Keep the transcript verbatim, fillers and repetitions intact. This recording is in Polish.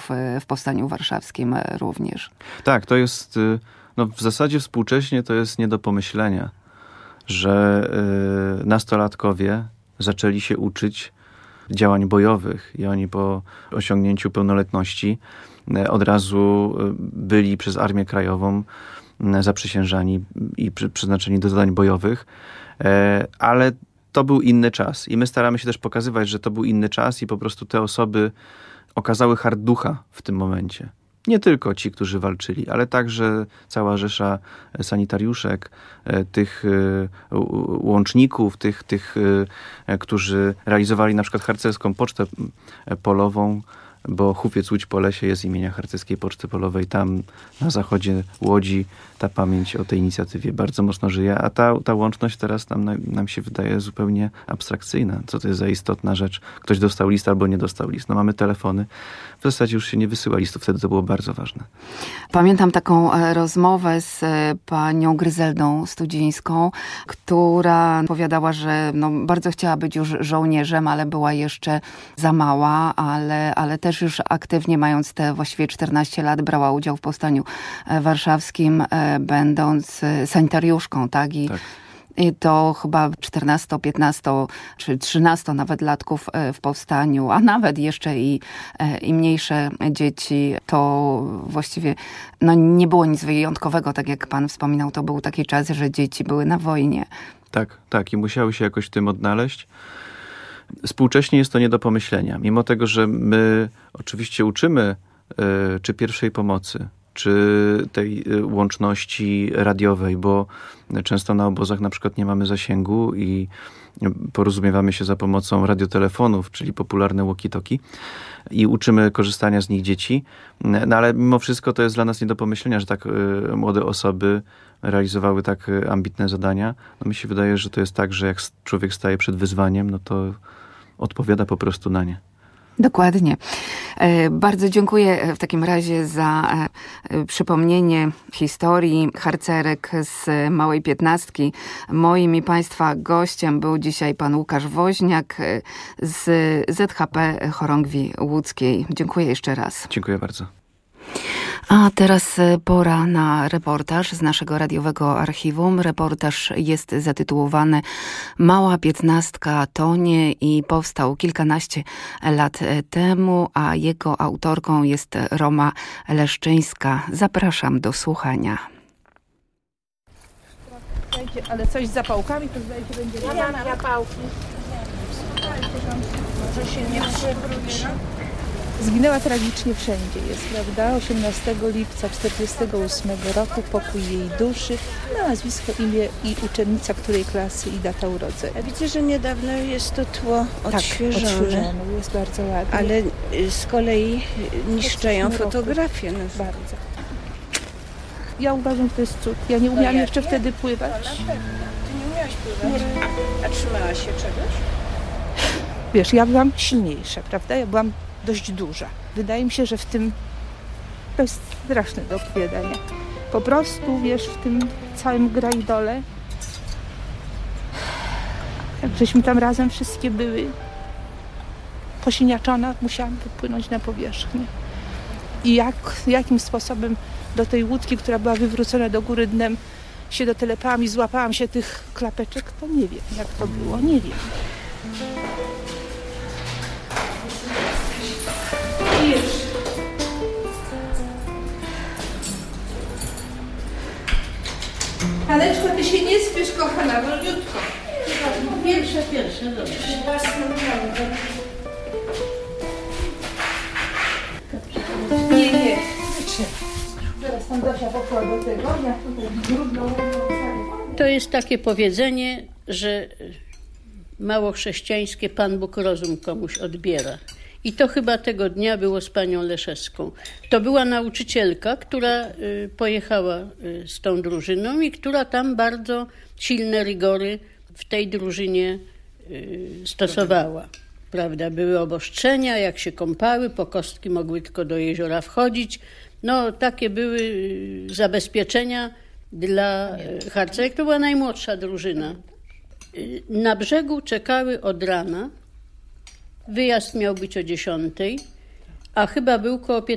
w, w Powstaniu Warszawskim również. Tak, to jest, no w zasadzie współcześnie to jest nie do pomyślenia, że y, nastolatkowie zaczęli się uczyć działań bojowych i oni po osiągnięciu pełnoletności y, od razu y, byli przez Armię Krajową y, zaprzysiężani i przy, przeznaczeni do zadań bojowych, y, ale to był inny czas i my staramy się też pokazywać, że to był inny czas i po prostu te osoby okazały hart ducha w tym momencie. Nie tylko ci, którzy walczyli, ale także cała rzesza sanitariuszek, tych łączników, tych, tych którzy realizowali na przykład harcerską pocztę polową, bo Hufiec Łódź po lesie jest imienia Harcerskiej Poczty Polowej. Tam na zachodzie Łodzi ta pamięć o tej inicjatywie bardzo mocno żyje, a ta, ta łączność teraz nam, nam się wydaje zupełnie abstrakcyjna. Co to jest za istotna rzecz? Ktoś dostał list albo nie dostał list. No mamy telefony. W zasadzie już się nie wysyła listów. Wtedy to było bardzo ważne. Pamiętam taką rozmowę z panią Gryzeldą Studzińską, która powiadała, że no, bardzo chciała być już żołnierzem, ale była jeszcze za mała, ale, ale też już aktywnie mając te właściwie czternaście lat brała udział w Powstaniu Warszawskim, będąc sanitariuszką, tak? I tak. I to chyba czternaście, piętnaście czy trzynaście nawet latków w powstaniu, a nawet jeszcze i, i mniejsze dzieci, to właściwie no, nie było nic wyjątkowego, tak jak pan wspominał, to był taki czas, że dzieci były na wojnie. Tak, tak i musiały się jakoś w tym odnaleźć. Współcześnie jest to nie do pomyślenia. Mimo tego, że my oczywiście uczymy y, czy pierwszej pomocy, czy tej łączności radiowej, bo często na obozach na przykład nie mamy zasięgu i porozumiewamy się za pomocą radiotelefonów, czyli popularne walkie-talkie i uczymy korzystania z nich dzieci. No ale mimo wszystko to jest dla nas nie do pomyślenia, że tak y, młode osoby realizowały tak ambitne zadania. No mi się wydaje, że to jest tak, że jak człowiek staje przed wyzwaniem, no to odpowiada po prostu na nie. Dokładnie. Bardzo dziękuję w takim razie za przypomnienie historii harcerek z Małej Piętnastki. Moim i państwa gościem był dzisiaj pan Łukasz Woźniak z Z H P Chorągwi Łódzkiej. Dziękuję jeszcze raz. Dziękuję bardzo. A teraz pora na reportaż z naszego radiowego archiwum. Reportaż jest zatytułowany Mała Piętnastka tonie i powstał kilkanaście lat temu, a jego autorką jest Roma Leszczyńska. Zapraszam do słuchania. Ale coś z zapałkami to zdaje się będzie... Ja mam zapałki. Może się nie przewróci. Zginęła tragicznie wszędzie jest, prawda? osiemnastego lipca czterdziestego ósmego roku, pokój jej duszy, nazwisko, imię i uczennica której klasy i data urodzenia. Ja widzę, że niedawno jest to tło odświeżone. Tak, odświeżone, jest bardzo ładnie. Ale z kolei niszczają fotografię. No. Bardzo. Ja uważam, że to jest cud. Ja nie umiałam no jeszcze nie? wtedy pływać. Ty nie umiałaś pływać? Nie. A trzymałaś się czegoś? Wiesz, ja byłam silniejsza, prawda? Ja byłam dość duża. Wydaje mi się, że w tym to jest straszne do opowiadania. Po prostu, wiesz, w tym całym grajdole, jak żeśmy tam razem wszystkie były posiniaczona, musiałam wypłynąć na powierzchnię. I jak, jakim sposobem do tej łódki, która była wywrócona do góry dnem, się dotelepałam i złapałam się tych klapeczek, to nie wiem, jak to było, nie wiem. Haneczko, ty się nie spiesz, kochana, wolniutko. Pierwsze, pierwsze, dobrze. Własnym prądem. Nie, nie. Teraz tam Dosia poszła do tego, ja tutaj brudną. To jest takie powiedzenie, że mało chrześcijańskie Pan Bóg rozum komuś odbiera. I to chyba tego dnia było z panią Leszewską. To była nauczycielka, która y, pojechała y, z tą drużyną i która tam bardzo silne rygory w tej drużynie y, stosowała. Prawda, były obostrzenia, jak się kąpały, po kostki mogły tylko do jeziora wchodzić. No, takie były y, zabezpieczenia dla y, harcerek. To była najmłodsza drużyna. Y, na brzegu czekały od rana. Wyjazd miał być o dziesiątej, a chyba był koło